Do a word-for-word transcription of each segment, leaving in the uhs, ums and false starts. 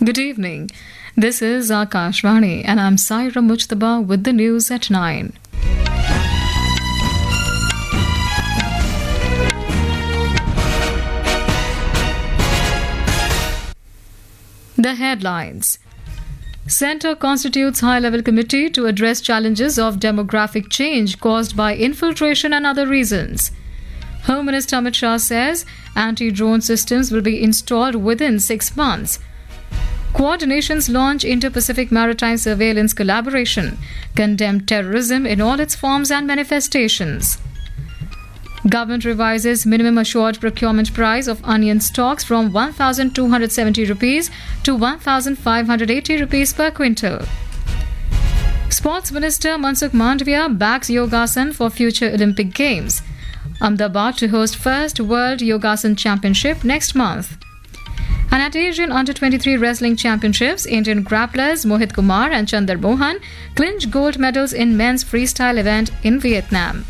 Good evening. This is Akashvani and I'm Saira Mujtaba with the news at nine. The headlines. Centre constitutes high-level committee to address challenges of demographic change caused by infiltration and other reasons. Home Minister Amit Shah says anti-drone systems will be installed within six months. Quad nations launch Indo-Pacific Maritime Surveillance Collaboration, condemn terrorism in all its forms and manifestations. Government revises minimum assured procurement price of onion stocks from one thousand two hundred seventy rupees to one thousand five hundred eighty rupees per quintal. Sports Minister Mansukh Mandavia backs Yogasan for future Olympic Games. Ahmedabad to host first World Yogasan Championship next month. And at Asian Under twenty-three Wrestling Championships, Indian grapplers Mohit Kumar and Chandar Mohan clinched gold medals in men's freestyle event in Vietnam.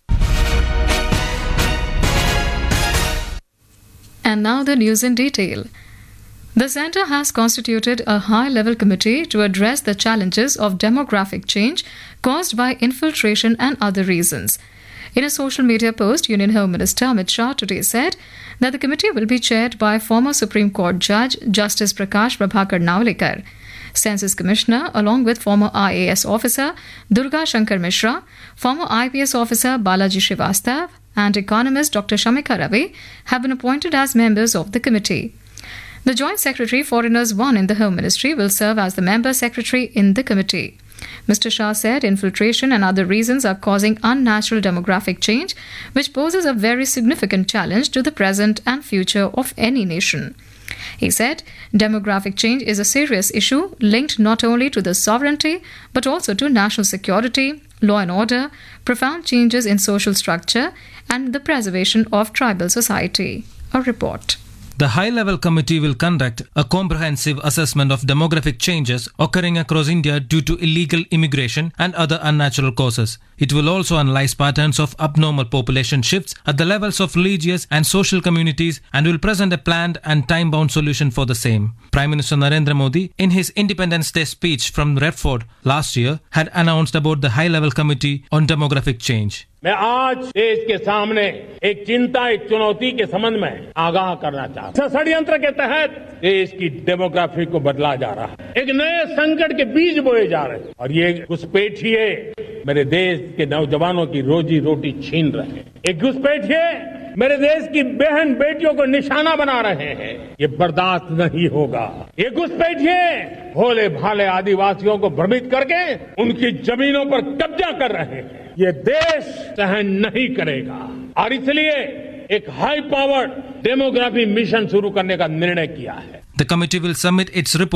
And now the news in detail. The Centre has constituted a high-level committee to address the challenges of demographic change caused by infiltration and other reasons. In a social media post, Union Home Minister Amit Shah today said that the committee will be chaired by former Supreme Court Judge Justice Prakash Prabhakar Navlikar, Census Commissioner along with former I A S officer Durga Shankar Mishra, former I P S officer Balaji Srivastav and economist Doctor Shamika Ravi have been appointed as members of the committee. The Joint Secretary Foreigners one in the Home Ministry will serve as the member secretary in the committee. Mister Shah said infiltration and other reasons are causing unnatural demographic change, which poses a very significant challenge to the present and future of any nation. He said demographic change is a serious issue linked not only to the sovereignty but also to national security, law and order, profound changes in social structure and the preservation of tribal society. A report. The high-level committee will conduct a comprehensive assessment of demographic changes occurring across India due to illegal immigration and other unnatural causes. It will also analyse patterns of abnormal population shifts at the levels of religious and social communities and will present a planned and time-bound solution for the same. Prime Minister Narendra Modi, in his Independence Day speech from Redford last year, had announced about the high-level committee on demographic change. मैं आज देश के सामने एक चिंता एक चुनौती के संबंध में आगाह करना चाहता हूं। षड्यंत्र के तहत देश की डेमोग्राफी को बदला जा रहा है, एक नए संकट के बीज बोए जा रहे हैं और ये घुसपैठिए मेरे देश के नौजवानों की रोजी रोटी छीन रहे हैं। एक घुसपैठिए मेरे देश की बहन बेटियों को निशाना बना रहे हैं। ये बर्दाश्त नहीं होगा। ये घुसपैठिए भोले भाले आदिवासियों को भ्रमित करके उनकी जमीनों पर कब्जा कर रहे हैं। ये देश सहन नहीं करेगा और इसलिए एक हाई पावर्ड डेमोग्राफी मिशन शुरू करने का निर्णय किया है। The committee will submit its report